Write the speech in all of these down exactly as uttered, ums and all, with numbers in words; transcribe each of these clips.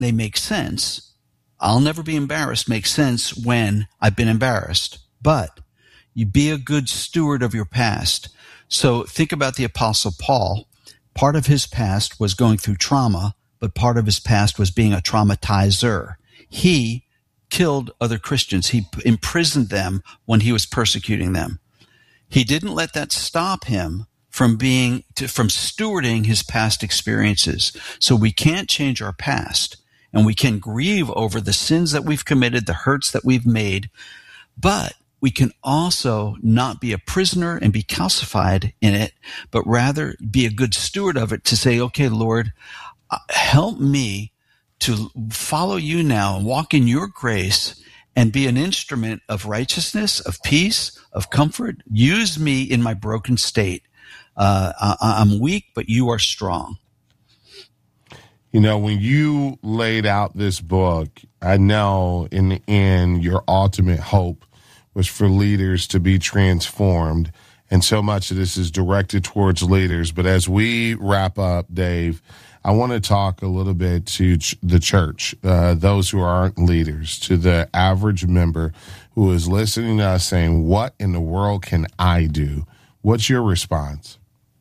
they make sense. I'll never be embarrassed makes sense when I've been embarrassed. But you be a good steward of your past. So think about the Apostle Paul. Part of his past was going through trauma, but part of his past was being a traumatizer. He killed other Christians. He imprisoned them when he was persecuting them. He didn't let that stop him from being, to, from stewarding his past experiences. So we can't change our past, and we can grieve over the sins that we've committed, the hurts that we've made, but we can also not be a prisoner and be calcified in it, but rather be a good steward of it to say, okay, Lord, help me to follow you now and walk in your grace and be an instrument of righteousness, of peace, of comfort. Use me in my broken state. Uh, I, I'm weak, but you are strong. You know, when you laid out this book, I know in the end, your ultimate hope was for leaders to be transformed. And so much of this is directed towards leaders. But as we wrap up, Dave, I want to talk a little bit to ch- the church, uh, those who aren't leaders, to the average member who is listening to us saying, what in the world can I do? What's your response?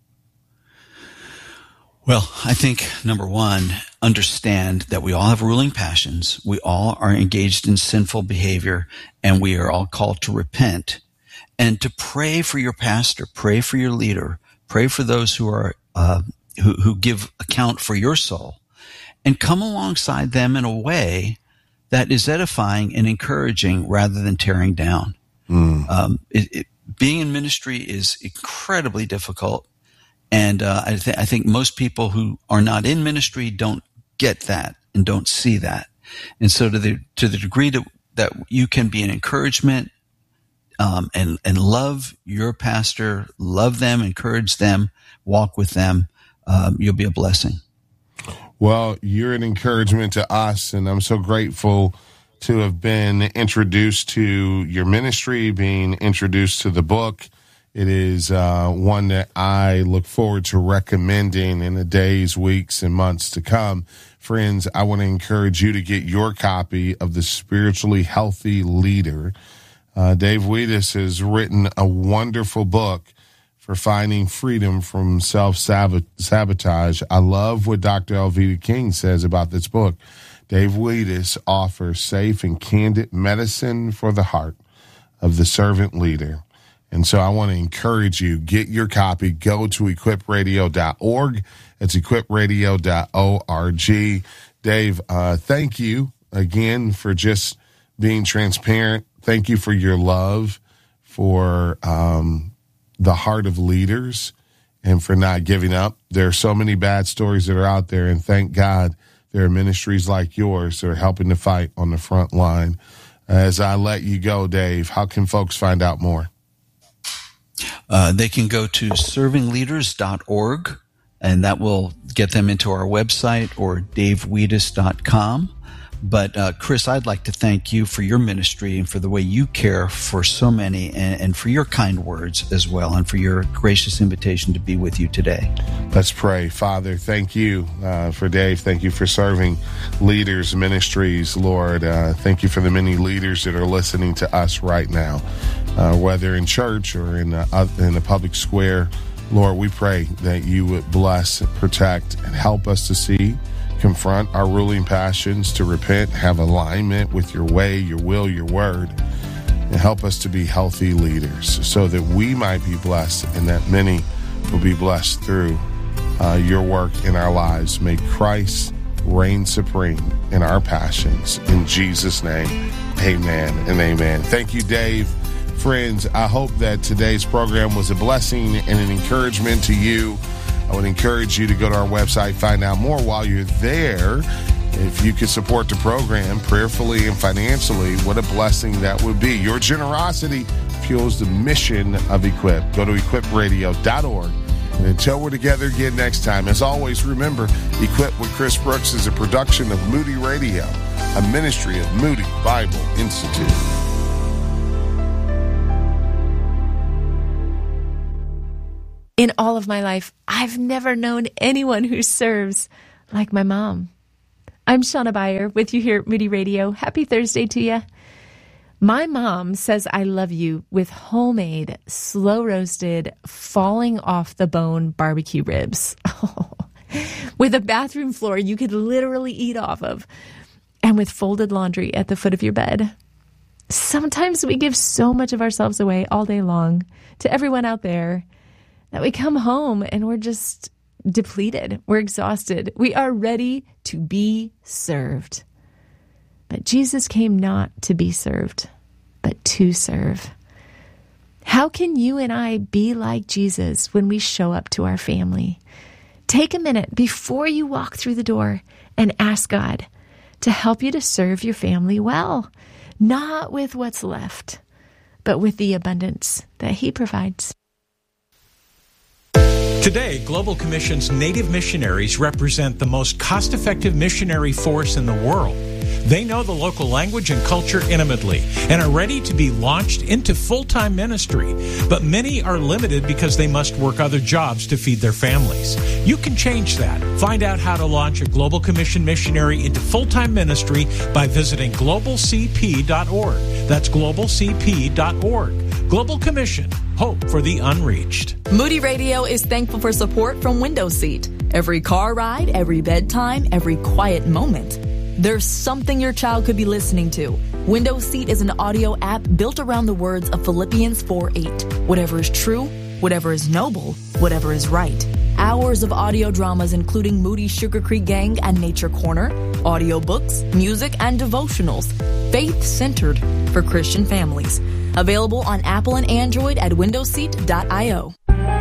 Well, I think, number one, understand that we all have ruling passions. We all are engaged in sinful behavior, and we are all called to repent and to pray for your pastor, pray for your leader, pray for those who are uh, who, who give account for your soul, and come alongside them in a way that is edifying and encouraging rather than tearing down. Mm. Um, it, it, being in ministry is incredibly difficult. And uh, I, th- I think most people who are not in ministry don't get that and don't see that. And so to the to the degree that, that you can be an encouragement um, and and love your pastor, love them, encourage them, walk with them, um, you'll be a blessing. Well, you're an encouragement to us, and I'm so grateful to have been introduced to your ministry, being introduced to the book. It is uh, one that I look forward to recommending in the days, weeks, and months to come. Friends, I want to encourage you to get your copy of The Spiritually Healthy Leader. Uh, Dave Wiedis has written a wonderful book for finding freedom from self-sabotage. I love what Doctor Elvita King says about this book. Dave Wiedis offers safe and candid medicine for the heart of the servant leader. And so I want to encourage you, get your copy, go to equip radio dot org. It's equip radio dot org. Dave, uh, thank you again for just being transparent. Thank you for your love for um, the heart of leaders and for not giving up. There are so many bad stories that are out there, and thank God there are ministries like yours that are helping to fight on the front line. As I let you go, Dave, how can folks find out more? Uh, they can go to serving leaders dot org, and that will get them into our website, or dave wiedis dot com. But, uh, Chris, I'd like to thank you for your ministry and for the way you care for so many, and, and for your kind words as well, and for your gracious invitation to be with you today. Let's pray. Father, thank you uh, for Dave. Thank you for serving leaders, ministries, Lord. Uh, thank you for the many leaders that are listening to us right now, uh, whether in church or in a, in a public square. Lord, we pray that you would bless, protect, and help us to see, confront our ruling passions, to repent, have alignment with your way, your will, your word, and help us to be healthy leaders so that we might be blessed and that many will be blessed through uh, your work in our lives. May Christ reign supreme in our passions. In Jesus' name, amen and amen. Thank you, Dave. Friends, I hope that today's program was a blessing and an encouragement to you. I would encourage you to go to our website, find out more. While you're there, if you could support the program prayerfully and financially, what a blessing that would be. Your generosity fuels the mission of Equip. Go to equip radio dot org. And until we're together again next time, as always, remember, Equip with Chris Brooks is a production of Moody Radio, a ministry of Moody Bible Institute. In all of my life, I've never known anyone who serves like my mom. I'm Shauna Beyer with you here at Moody Radio. Happy Thursday to you. My mom says I love you with homemade, slow-roasted, falling-off-the-bone barbecue ribs. With a bathroom floor you could literally eat off of, and with folded laundry at the foot of your bed. Sometimes we give so much of ourselves away all day long to everyone out there that we come home and we're just depleted. We're exhausted. We are ready to be served. But Jesus came not to be served, but to serve. How can you and I be like Jesus when we show up to our family? Take a minute before you walk through the door and ask God to help you to serve your family well, not with what's left, but with the abundance that He provides. Today, Global Commission's Native missionaries represent the most cost-effective missionary force in the world. They know the local language and culture intimately and are ready to be launched into full-time ministry. But many are limited because they must work other jobs to feed their families. You can change that. Find out how to launch a Global Commission missionary into full-time ministry by visiting global c p dot org. That's global c p dot org. Global Commission, hope for the unreached. Moody Radio is thankful for support from Window Seat. Every car ride, every bedtime, every quiet moment. There's something your child could be listening to. Window Seat is an audio app built around the words of Philippians four eight. Whatever is true, whatever is noble, whatever is right. Hours of audio dramas including Moody Sugar Creek Gang and Nature Corner, audiobooks, music, and devotionals. Faith-centered for Christian families. Available on Apple and Android at window seat dot io.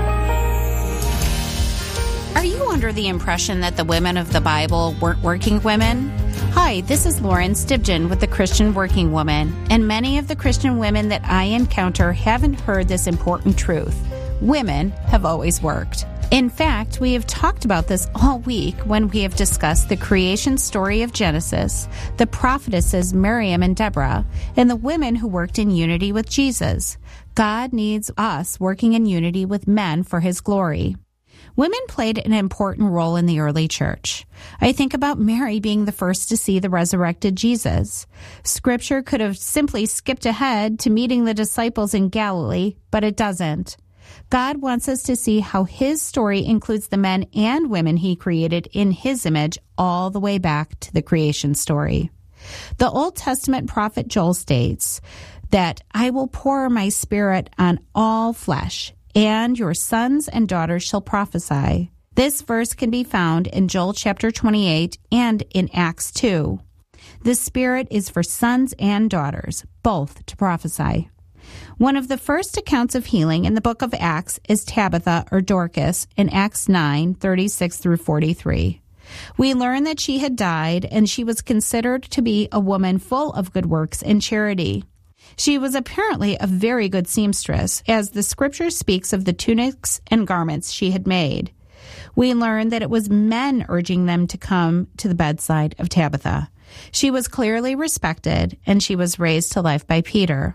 Are you under the impression that the women of the Bible weren't working women? Hi, this is Lauren Stibgen with the Christian Working Woman, and many of the Christian women that I encounter haven't heard this important truth. Women have always worked. In fact, we have talked about this all week when we have discussed the creation story of Genesis, the prophetesses Miriam and Deborah, and the women who worked in unity with Jesus. God needs us working in unity with men for His glory. Women played an important role in the early church. I think about Mary being the first to see the resurrected Jesus. Scripture could have simply skipped ahead to meeting the disciples in Galilee, but it doesn't. God wants us to see how His story includes the men and women He created in His image all the way back to the creation story. The Old Testament prophet Joel states that I will pour my spirit on all flesh, and your sons and daughters shall prophesy. This verse can be found in Joel chapter twenty-eight and in Acts two. The Spirit is for sons and daughters, both to prophesy. One of the first accounts of healing in the book of Acts is Tabitha or Dorcas in Acts nine, thirty-six through forty-three. We learn that she had died and she was considered to be a woman full of good works and charity. She was apparently a very good seamstress, as the scripture speaks of the tunics and garments she had made. We learn that it was men urging them to come to the bedside of Tabitha. She was clearly respected, and she was raised to life by Peter.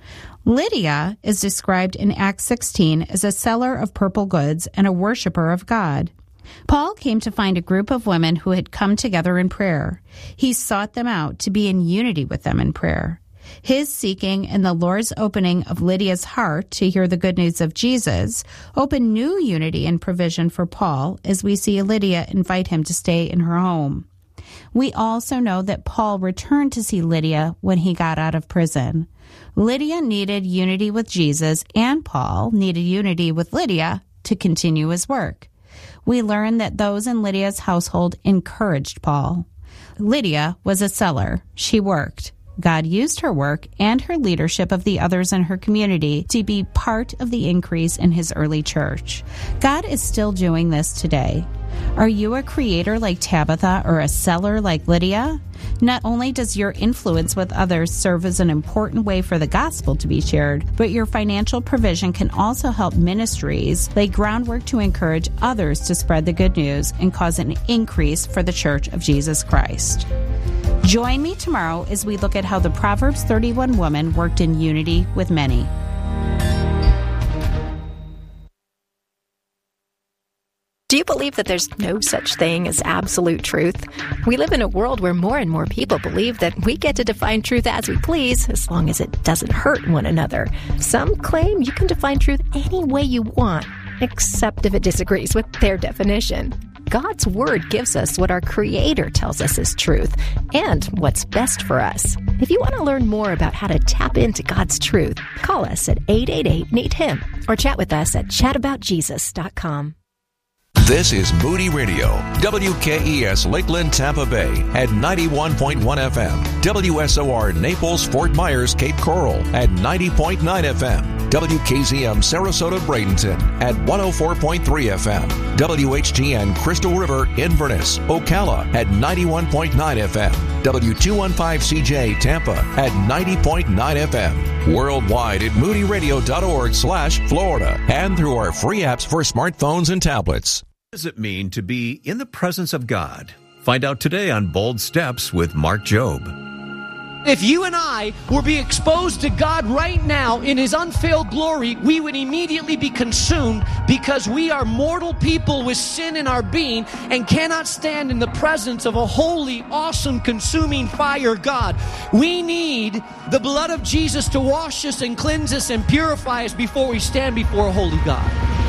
Lydia is described in Acts sixteen as a seller of purple goods and a worshiper of God. Paul came to find a group of women who had come together in prayer. He sought them out to be in unity with them in prayer. His seeking and the Lord's opening of Lydia's heart to hear the good news of Jesus opened new unity and provision for Paul as we see Lydia invite him to stay in her home. We also know that Paul returned to see Lydia when he got out of prison. Lydia needed unity with Jesus, and Paul needed unity with Lydia to continue his work. We learn that those in Lydia's household encouraged Paul. Lydia was a seller. She worked. God used her work and her leadership of the others in her community to be part of the increase in His early church. God is still doing this today. Are you a creator like Tabitha or a seller like Lydia? Not only does your influence with others serve as an important way for the gospel to be shared, but your financial provision can also help ministries lay groundwork to encourage others to spread the good news and cause an increase for the Church of Jesus Christ. Join me tomorrow as we look at how the Proverbs thirty-one woman worked in unity with many. Do you believe believe that there's no such thing as absolute truth. We live in a world where more and more people believe that we get to define truth as we please, as long as it doesn't hurt one another. Some claim you can define truth any way you want, except if it disagrees with their definition. God's Word gives us what our Creator tells us is truth and what's best for us. If you want to learn more about how to tap into God's truth, call us at eight eight eight, N E E D, H I M or chat with us at chat about jesus dot com. This is Moody Radio, W K E S Lakeland, Tampa Bay at ninety-one point one F M, W S O R Naples, Fort Myers, Cape Coral at ninety point nine F M, W K Z M Sarasota, Bradenton at one oh four point three F M, W H G N Crystal River, Inverness, Ocala at ninety-one point nine F M, W two fifteen C J Tampa at ninety point nine F M, worldwide at moody radio dot org slash Florida, and through our free apps for smartphones and tablets. What does it mean to be in the presence of God? Find out today on Bold Steps with Mark Jobe. If you and I were being exposed to God right now in His unveiled glory, we would immediately be consumed because we are mortal people with sin in our being and cannot stand in the presence of a holy, awesome, consuming fire God. We need the blood of Jesus to wash us and cleanse us and purify us before we stand before a holy God.